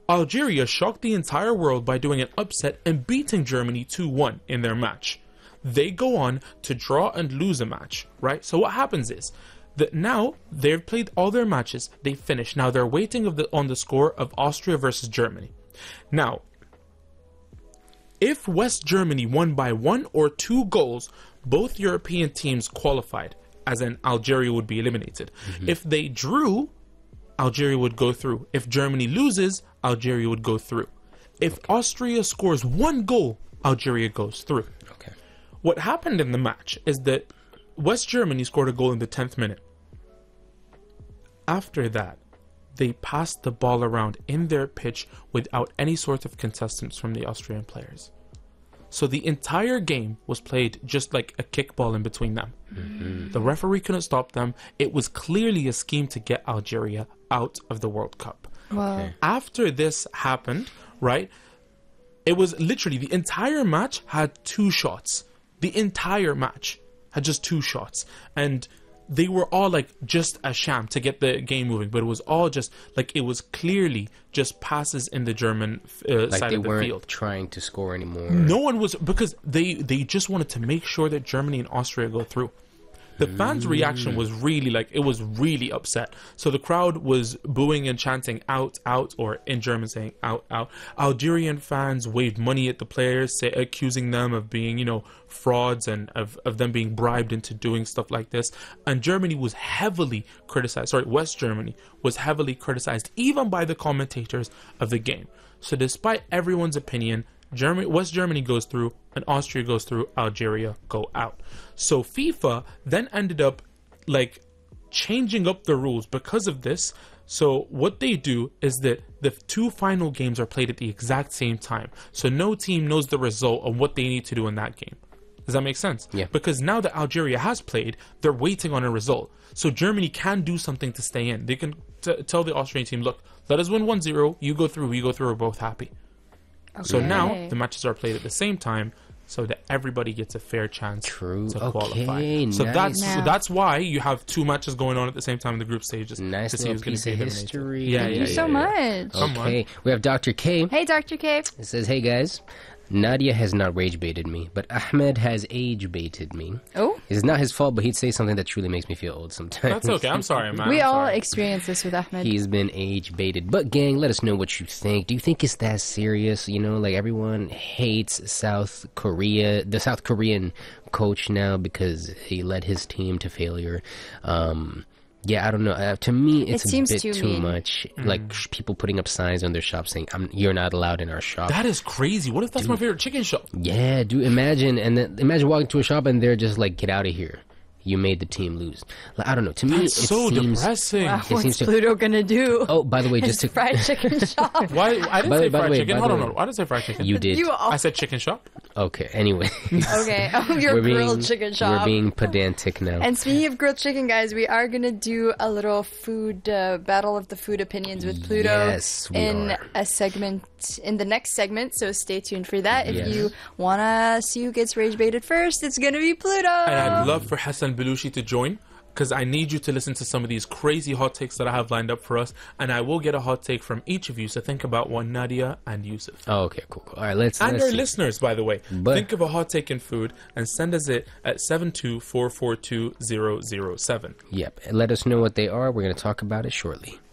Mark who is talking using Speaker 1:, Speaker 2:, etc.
Speaker 1: Algeria shocked the entire world by doing an upset and beating Germany 2-1 in their match. They go on to draw and lose a match, right? So what happens is that now they've played all their matches, they finish. Now they're waiting on the score of Austria versus Germany. Now, if West Germany won by 1 or 2 goals, both European teams qualified, as in Algeria would be eliminated. If they drew, Algeria would go through. If Germany loses, Algeria would go through. If Austria scores 1 goal, Algeria goes through.
Speaker 2: Okay.
Speaker 1: What happened in the match is that West Germany scored a goal in the 10th minute. After that, they passed the ball around in their pitch without any sort of contestants from the Austrian players. So the entire game was played just like a kickball in between them. The referee couldn't stop them. It was clearly a scheme to get Algeria out of the World Cup.
Speaker 3: Wow.
Speaker 2: Okay.
Speaker 1: After this happened, right, it was literally the entire match had 2 shots. The entire match had just 2 shots. And they were all like just a sham to get the game moving, but it was all just like, it was clearly just passes in the German
Speaker 2: Like
Speaker 1: side
Speaker 2: they
Speaker 1: of the
Speaker 2: weren't
Speaker 1: field.
Speaker 2: trying to score anymore.
Speaker 1: No one was, because they just wanted to make sure that Germany and Austria go through. The fans' reaction was really like, it was really upset. So the crowd was booing and chanting out, out, or in German saying out, out. Algerian fans waved money at the players, accusing them of being, you know, frauds and of them being bribed into doing stuff like this. And Germany was heavily criticized. Sorry, West Germany was heavily criticized, even by the commentators of the game. So despite everyone's opinion, West Germany goes through and Austria goes through, Algeria go out. So FIFA then ended up like changing up the rules because of this. So what they do is that the 2 final games are played at the exact same time. So no team knows the result of what they need to do in that game. Does that make sense?
Speaker 2: Yeah.
Speaker 1: Because now that Algeria has played, they're waiting on a result. So Germany can do something to stay in. They can tell the Austrian team, look, let us win 1-0, you go through, we go through, we're both happy. So now the matches are played at the same time, so that everybody gets a fair chance
Speaker 2: True.
Speaker 1: to
Speaker 2: Okay,
Speaker 1: qualify. So
Speaker 2: nice.
Speaker 1: that's why you have 2 matches going on at the same time in the group stages.
Speaker 2: Nice
Speaker 1: to see
Speaker 2: little
Speaker 1: who's gonna
Speaker 2: piece
Speaker 1: be
Speaker 2: of
Speaker 1: eliminated.
Speaker 2: history.
Speaker 1: Yeah,
Speaker 3: Thank
Speaker 1: yeah,
Speaker 3: you
Speaker 1: yeah,
Speaker 3: so
Speaker 1: yeah.
Speaker 3: much.
Speaker 1: Come on.
Speaker 2: Okay, we have Dr. K.
Speaker 3: Hey, Dr. K.
Speaker 2: It says, hey guys, Nadia has not rage baited me, but Ahmed has age baited me.
Speaker 3: Oh,
Speaker 2: It's not his fault, but he'd say something that truly makes me feel old sometimes.
Speaker 1: That's okay. I'm sorry, man.
Speaker 3: we
Speaker 1: I'm
Speaker 3: all
Speaker 1: sorry.
Speaker 3: experience this with Ahmed.
Speaker 2: He's been age baited. But gang, let us know what you think. Do you think it's that serious? You know, like everyone hates South Korea, the South Korean coach now because he led his team to failure. Yeah, I don't know. To me, it's a
Speaker 3: seems
Speaker 2: bit
Speaker 3: too
Speaker 2: too
Speaker 3: mean.
Speaker 2: much. Like people putting up signs on their shop saying, "You're not allowed in our shop."
Speaker 1: That is crazy. What if that's my favorite chicken shop?
Speaker 2: Yeah, dude, imagine, and then imagine walking to a shop and they're just like, "Get out of here. You made the team lose." Like, I don't know. To me,
Speaker 1: That's
Speaker 2: it
Speaker 1: so
Speaker 2: seems.
Speaker 1: depressing.
Speaker 3: Wow,
Speaker 2: It seems
Speaker 3: what's
Speaker 2: to-
Speaker 3: Pluto gonna do?
Speaker 2: Oh, by the way,
Speaker 3: His
Speaker 2: just to
Speaker 3: fried chicken shop.
Speaker 1: Why? I didn't
Speaker 2: By
Speaker 1: say
Speaker 2: the
Speaker 1: fried
Speaker 2: way,
Speaker 1: chicken.
Speaker 2: by
Speaker 1: Hold
Speaker 2: the
Speaker 1: on,
Speaker 2: way.
Speaker 1: no. I didn't say fried chicken.
Speaker 2: you did.
Speaker 3: You all
Speaker 1: I said chicken shop.
Speaker 2: Okay. Anyway,
Speaker 3: okay? Your grilled chicken shop.
Speaker 2: We're being pedantic now.
Speaker 3: And speaking of grilled chicken, guys, we are gonna do a little food battle of the food opinions with Pluto
Speaker 2: Yes, we
Speaker 3: in
Speaker 2: are.
Speaker 3: a segment in the next segment. So stay tuned for that.
Speaker 2: Yes.
Speaker 3: If you wanna see who gets rage baited first, it's gonna be Pluto.
Speaker 1: And I'd love for Hassan Belushi to join, because I need you to listen to some of these crazy hot takes that I have lined up for us, and I will get a hot take from each of you. So think about one, Nadia and Yusuf.
Speaker 2: Oh, okay, cool. All right, let's
Speaker 1: And our
Speaker 2: see.
Speaker 1: listeners, by the way,
Speaker 2: But-
Speaker 1: think of a hot take in food and send us it at 72442-007.
Speaker 2: Yep. Let us know what they are. We're going to talk about it shortly.